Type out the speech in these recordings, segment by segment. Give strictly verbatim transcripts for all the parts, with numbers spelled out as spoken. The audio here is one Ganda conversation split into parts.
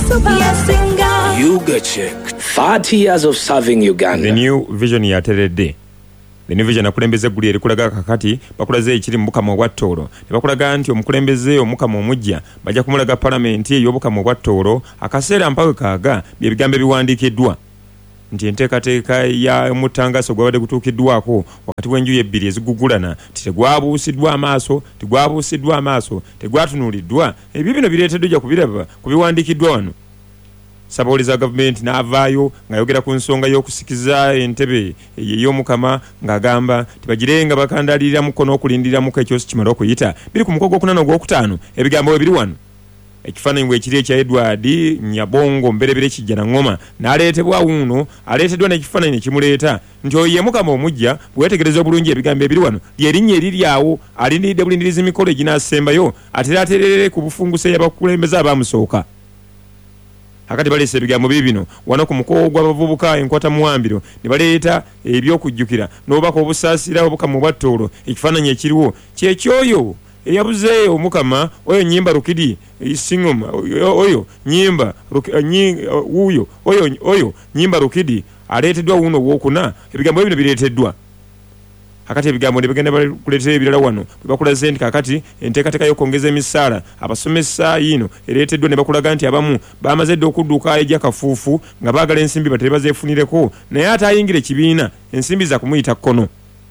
Yuga Check, thirty years of serving Uganda. The new vision ya terede. The new vision akulembeze guli erikulaga kakati bakulaze ekiri mukama wa Toro. Ne bakulaga nti omukulembeze omukama omujja bajja kumulaga parliament ey'obukama bwa Toro akaseera mpawe kaaga bye bigambo biwandikiddwa. Nti enteekateeka ya mutangaso gwabadde gutuukiddwako wakati w'enjuyi ebbiri ezigugulana tegwabuusiddwa amaaso tegwabuusiddwa amaaso tegwatunuuliddwa ebyo bino bireeteddwa ojja kubiraba ku biwandiikiddwa wano. Sabawuliza gavumenti n'avaayo ng'ayogera ku nsonga y'okusikiza entebe ey'omukama ng'agamba tibagirenga bakandaalirira mukono okulindira muko ekyosi kimala okuyita biri ku mukogo okunana ogwokutaano ebigambo we biri wano. Ekifaananyi bwekiri ekya Edward Nyabongo Mberebere Kijjana Ngoma n'aleetebwa wuno aleeteddwa n'ekifaananyi ne kimuleeta nti oyo ye mukama omujja bwewetegereza obulungi ebigambo ebiri wano lyerinnya eriryawo alindiridde bulindirizi mikolo eginaasembayo ate era ateerere ku bufunguse y'abakulembeze abaamusooka. Akati baleese ebigambo bibino wano ku mukogo gw'abavubuka enkwata muwambiro ne baleeta ebyokujjukira n'obubaka obusaasira obukama bwa Toro. Ekifaananyi ekiriwo kyekyoyo eyabuze omukama oyo Nyimba Rukidi Singoma oyo Nyimba uyo oyo oyo Nyimba Rukidi aleeteddwa wuno wokuna ebigambo bino bireeteddwa. Akati ebigambo ne bagenda bakuleetera ebirala wano bakulaze nti kakati enteekateeka y'okwongeza emisaala abasomesa yino ereeteddwa ne bakulaga nti abamu bamaze dde okudduka ejja kafuufu nga baagala ensimbi batale bazeefunireko naye ate ayingira ekibiina ensimbi za kumuyita kkono.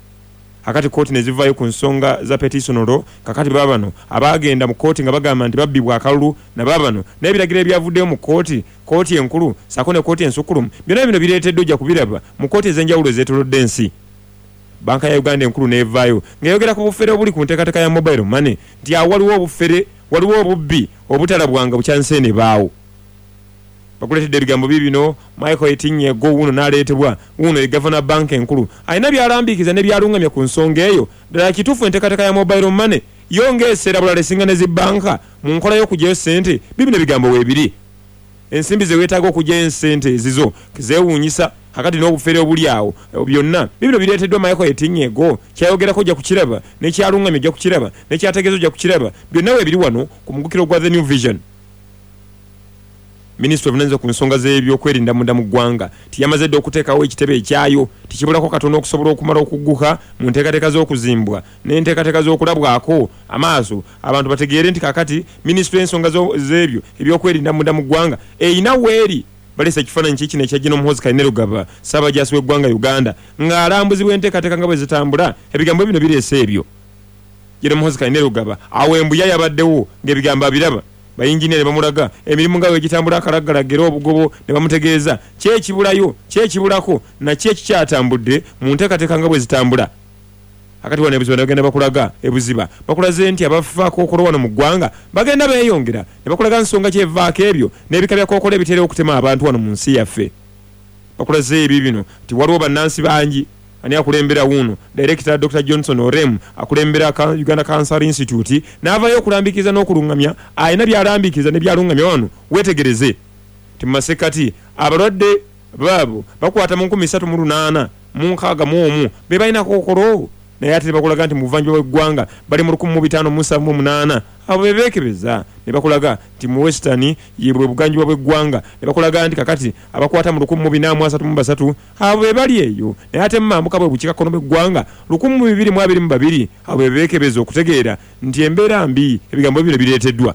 Akati kooti ne zivaayo ku nsonga za petitionolo kakati baabano abaagenda mu kooti nga bagamba nti babbibwa akalulu na baabano n'ebiragiro ebyavuddeyo mu kooti kooti enkulu saako ne kooti ensukulumu byonna bino bireeteddwa ojja kubiraba mu kooti ez'enjawulo ezeetoolodde ensi. Banka ya Uganda enkulu n'evaayo ng'eyogera ku bufere obuli ku nteekateeka ya mobile money nti awo waliwo obufere waliwo obubbi obutalabwanga bukyanseene baawo. Bakuleetedde ebigambo bibino Michael Etinyego wuno n'aleetebwa wuno ye Governor Bank enkulu alina byalambikiza ne byalungamya ku nsonga eyo ddala kituufu enteekateeka ya mobile money yongeesera bulala esinga ne zibbanka mu nkola y'okugyayo ssente bibino ebigambo weebiri. Ensimbi ze weetaaga okugyayo ensente ezizo zeewuunyisa kakati n'obufere obuli awo byonna bibino bireeteddwa Michael Etinyego kyayogerako ojja kukiraba n'ekyalungamya ojja kukiraba n'ekyategeeza ojja kukiraba byonna weebiri wano ku mugukiro gwa The New Vision. Ministry of Nanzo ku nsonga z'ebyokwerinda munda mu ggwanga tiyamaze dde okuteekawo ekitebe ekyayo tikibulako katono okusobola okumala okugguka mu nteekateeka z'okuzimbwa n'enteekateeka z'okulabwako amaaso abantu bategeere nti kakati Ministry y'ensonga z'ebyo ebyokwerinda munda mu ggwanga eyina weeri. Balesa ekifaananyi kikino ekya General Muhoozi Kainerugaba Ssaabajjaasi w'eggwanga Uganda ng'alambuzi bw'enteekateeka nga bwe zitambula ebigambo bino bireese ebyo. General Muhoozi Kainerugaba awembuya yabaddewo ng'ebigambo abiraba bayinjiniya ne bamulaga emirimu nga wegitambula akalagalagera obugobo ne bamutegeeza kyekibulayo kyekibulako nakyo ekikyatambudde mu nteekateeka nga bwe zitambula. Akati wano ebuziba ne bagenda bakulaga ebuziba bakulaze nti abafaako okolo wano mu ggwanga bagenda beeyongera ne bakulaga nsonga kyevaako ebyo n'ebika bya kookolo ebitera okutema abantu wano mu nsi yaffe. Bakulaze ebi bino nti waliwo bannansi bangi ani akulembera wuno Director Doctor Johnson Orem akulembera ka Uganda Cancer Institute n'avaayo okulambikiza n'okulungamya ayina byalambikiza ne byalungamya wano weetegereze ti masekati abalwadde baabo bakwata mu nkumi ssatu mu lunaana mu nkaaga mu omu be balina kookolo naye ate bakulaga nti mu buvanjuba bw'eggwanga bali mu lukumi mu bitaano mu nsavu mu munaana abo bebeekebeza ne bakulaga nti mu western ye bwe buganjuba bw'eggwanga ne bakulaga nti kakati abakwata mu lukumi mu bina mu asatu mu basatu abo be bali eyo naye ate mumambuka bwe bukikakkono bw'eggwanga lukumi mu bibiri mu abiri mu babiri abo bebeekebeza okutegeera nti embeera mbi ebigambo bino bireeteddwa.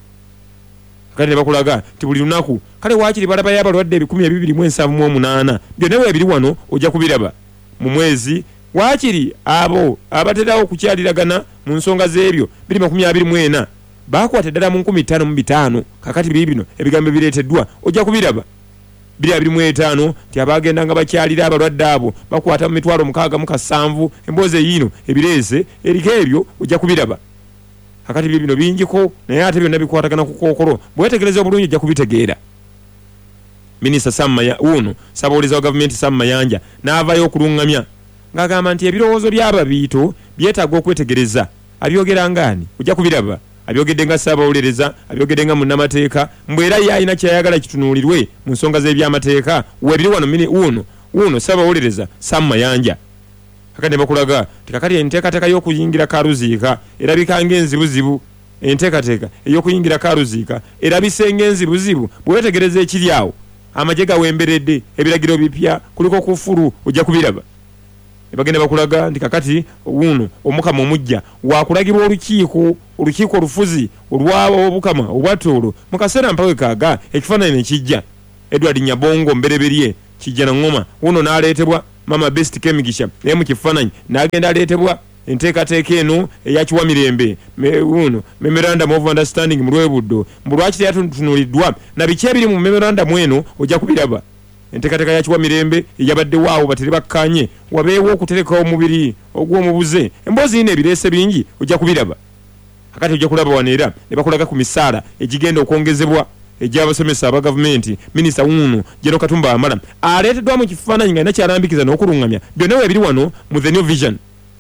Kale ne bakulaga nti buli lunaku kale waakiri balabayo abalwadde ebikumi ebibiri mu ensavu mu omunaana byonna weebiri wano ojja kubiraba mu mwezi waakiri abo abaterawo okukyaliragana mu nsonga z'ebyo biri makumi abiri mu ena bakwata ddala mu nkumi ttaano mu bitaano kakati biri bino ebigambo bireeteddwa ojja kubiraba biri abiri mu etaano nti abagenda nga bakyalira abalwadde abo bakwata mu mitwalo mukaaga mu kasanvu emboozi eyino ebireese eriko ebyo ojja kubiraba. Kakati biri bino bingiko naye ate byonna bikwatagana ku kookolo bwetegereza obulungi ojja kubitegeera. Minisita Sam Mayanja wuno Ssaabawolereza wa gavumenti Sam Mayanja n'avaayo okulungamya ng'agamba nti ebirowoozo by'ababiito byetaaga okwetegereza abyogera ngaani ojja kubiraba abyogedde nga Ssaabawolereza abyogedde nga munnamateeka mbwera ye alina kyayagala kitunuulirwe mu nsonga z'ebyamateeka weebiri wano mini wuno wuno Ssaabawolereza Sam Mayanja. Kakati ne bakulaga ti kakati enteekateeka y'okuyingira kaluziika erabika ng'enzibuzibu enteekateeka ey'okuyingira kaaluziika erabise ng'enzibuzibu bwe wetegereza ekiri awo amagye gawemberedde ebiragiro bipya kuliko kufulu ojja kubiraba ne bagenda bakulaga nti kakati wuno omukama omujja waakulagibwa olukiiko olukiiko olufuzi olwabo obukama obwatoolo mu kaseera mpawe kaaga ekifaananyi ne kijja Edward Nyabongo mbereberye kijja na ngoma wuno n'aleetebwa mama best kemigisha naye mu kifaananyi n'agenda aleetebwa enteekateeka eno eyakiwa mirembe wuno memorandum of understanding mu lwebuddo mbu lwaki teyatunuuliddwa na biki ebiri mu memorandum eno ojja kubiraba enteekateeka yakiwa mirembe yabadde waawo batere bakkanye wabeewo okuterekawo omubiri ogw'omubuze emboozi ino ebireese bingi ojja kubiraba akati ojja kulaba waneera ne bakulaga ku misaala egigenda okwongezebwa egy'abasomesa aba gavumenti minisita wuno Jeno Katumba Wamala aleeteddwa mu kifaananyi nga nakyalambikiza n'okuluŋŋamya byonna we biri wano mu the new vision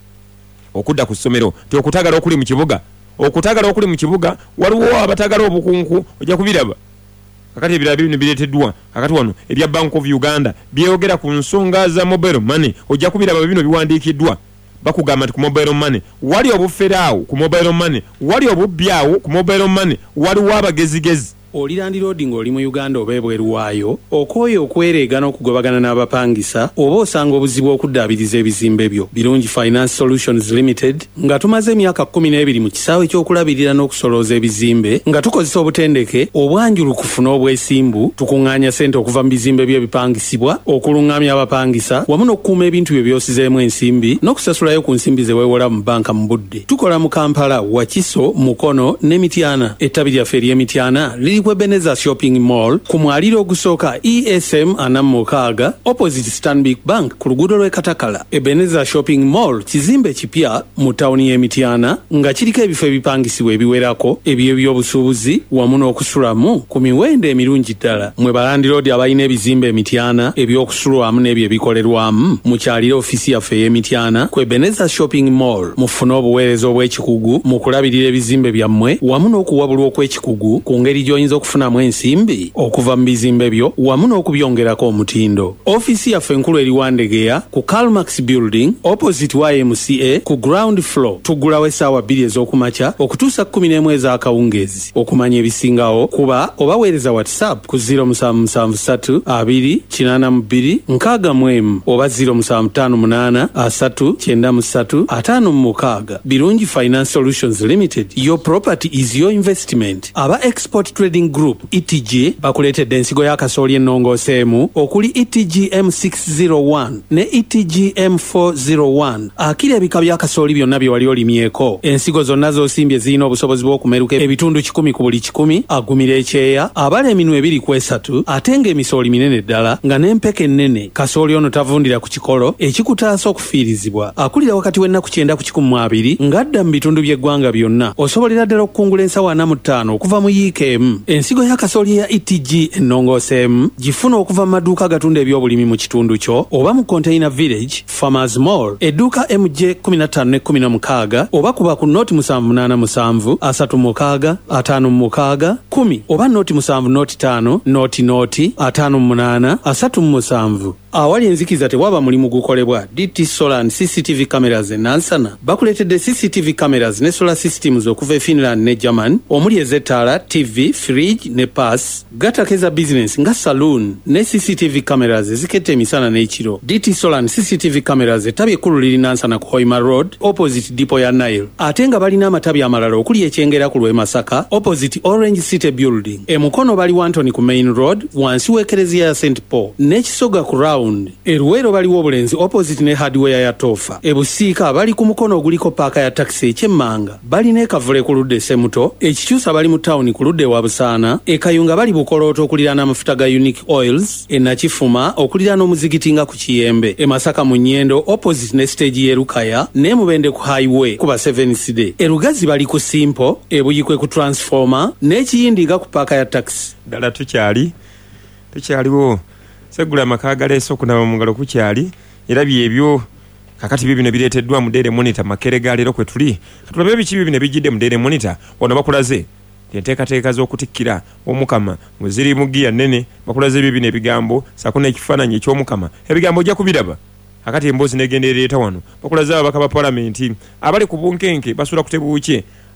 okudda ku ssomero ti okutagala okuli mu kibuga okutagala okuli mu kibuga waliwo abatagala obukunku ojja kubiraba kakati ebirala bino bireeteddwa kakati wano ebya Bank of Uganda byeyogera ku nsonga za mobile money ojja kubiraba bino biwandiikiddwa bakugamba nti ku mobile money wali obufferaawo ku mobile money wali obubbyawo ku mobile money waliwo abagezigezi Olirandi Road ng'oli mu Uganda oba ebweru waayo okooye okwereega n'okugobagana n'abapangisa oba osanga obuzibu okuddaabiriza ebizimbe byo Birungi Finance Solutions Limited nga tumaze emyaka kumi n'ebiri mu kisaawe ky'okulabirira n'okusolooza ebizimbe nga tukozesa obutendeke obwanjulukufu n'obwesimbu tukuŋŋaanya ssente okuva mu bizimbe by'ebipangisibwa okuluŋŋamya abapangisa wamu n'okukuuma ebintu byo by'osizeemu ensimbi n'okusasulayo ku nsimbi ze weewola mu banka mu budde tukola mu Kampala Wakiso Mukono ne Mityana ettabi lyaffe ery'Emityana liri Ebeneza Shopping Mall ku mwaliro ogusooka E S M anamukaaga opposite Stanbic Bank ku luguudo lw'e Katakala. Ebeneza Shopping Mall kizimbe kipya mu tawuni y'Emityana nga kiriko ebifo ebipangisibwa ebiwerako eby'ebyobusuubuzi wamu n'okusulamu ku miwendo emirungi ddala. Mwe Balandi Road abalina ebizimbe Emityana ebyokusulwamu n'ebyo ebikolerwamu mukyalira ofiisi yaffe y'Emityana ku Ebeneza Shopping Mall mufune obuweereza obw'ekikugu mu kulabirira ebizimbe byammwe wamu n'okuwabulwa okw'ekikugu ku ngeri gy'oyinza okufunamu ensimbi okuva mu bizimbe byo wamu n'okubyongerako omutindo. Ofiisi yaffe enkulu eri Wandegeya ku Calmax Building opposite Y M C A ku ground floor tuggulawo essaawa bbiri ez'okumakya okutuusa kumi n'emu ez'akawungeezi. Okumanya ebisingawo kuba obaweereza WhatsApp ku zero seven seven three two kinaana bbiri nkaaga mu emu oba zero seven five eight three nine three ataano mu mukaaga. Birungi Finance Solutions Limited, your property is your investment. Aba Export Trading Group E T G bakuleetedde ensigo ya kasooli ennongooseemu okuli E T G M six oh one ne E T G M four oh one akiri ebika bya kasooli byonna bye wali olimyeko. Ensigo zonna z'osimbye zirina obusobozi bw'okumeruka ebitundu kikumi ku buli kikumi agumira ekyeya abala eminwe ebiri ku esatu ate ng'emisooli minene ddala nga n'empeke ennene. Kasooli ono tavundira ku kikolo ekikutaasa okufiirizibwa. Akulira wakati w'ennaku kyenda ku kikumi mu abiri ng'adda mu bitundu by'eggwanga byonna. Osobolera ddala okukungula ensawo ana mu ttaano okuva mu Y K M. Ensigo ya kasooli ya E T G ennongooseemu gifuna okuva mu maduuka agatunda ebyobulimi mu kitundu kyo oba mu Container Village, Farmers Mall, edduuka M J kumi na ttaano ne kumi na mukaaga oba kuba ku nooti musanvu munaana musanvu asatu mukaaga ataano mu mukaaga kumi oba nooti musanvu nooti ttaano nooti nooti ataano mu munaana asatu mu musanvu. Awali enzikiza tewaba mulimu gukolebwa. D T Solar and C C T V cameras e Nansana bakuleetedde C C T V cameras ne solar systems okuva e Finland ne German omuli ez'ettaala, T V, fridge ne pass. Gatakeza business nga saloon ne C C T V cameras eziketta emisana n'ekiro. D T Solar and C C T V cameras ettabi ekkulu liri Nansana ku Hoima Road opposite Depot ya Nile ate nga balina amatabi amalala okuli ekyengera ku lw'e Masaka opposite Orange City Building. E Mukono bali Wantoni ku Main Road wansi w'ekereziya ya Saint Paul n'ekisoga ku Round. Eruwero baliwo obulenzi opposite ne hardware ya Tofa. Ebusiika bali ku Mukono oguliko paaka ya taxi ekyemmanga bali ne Kavule ku ludde Semuto. Ekikyusa bali mu town ku ludde wa Busaana. E Kayunga bali Bukolooto okuliraana amafuta ga Unique Oils. E Nakifuma okuliraana omuzigiti nga ku Kiyembe. E Masaka mu Nnyendo opposite ne stage ye Lukaya ne Mubende ku highway kuba seven C D. E Lugazi bali ku Simpo e Buyikwe ku Transformer n'Ekiyindi nga ku paaka ya taxi. Dala tukyali tukyaliwo segula amakaaga leese okunaba mu ngalo kukyali era byebyo kakati bibino bireeteddwa mu Daily Monitor makerega leero kwe tuli katulabe biki bibino bijjidde mu Daily Monitor wano bakulaze enteekateeka z'okutikkira omukama mwe ziri mu giya nnene bakulaze bibino ebigambo saako n'ekifaananyi eky'omukama ebigambo ojja kubiraba kakati emboozi n'egenda ereeta wano bakulaze ababaka ba palamenti abali ku bunkenke basula kutebuuke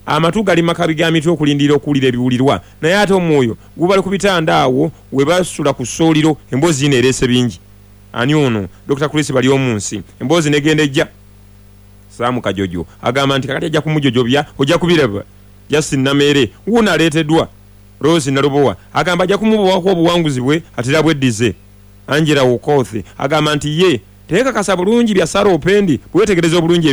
amatu gali makabi ga mitwe okulindira okuwulira ebiwulirwa naye ate omwoyo gubali ku bitanda awo we basula ku ssooliro emboozi ino ereese bingi. Ani ono Dokita Chris bali omunsi emboozi negenda ejja. Saamu Kajojo agamba nti kakati ajja kumujojobya ojja kubiraba. Justin Namere wuuna aleeteddwa. Rose Nalubowa agamba ajja kumubawako obuwanguzi bwe atera bweddize. Angela Wokothi agamba nti ye teekakasa bulungi bya Sara Opendi bwetegereza obulungi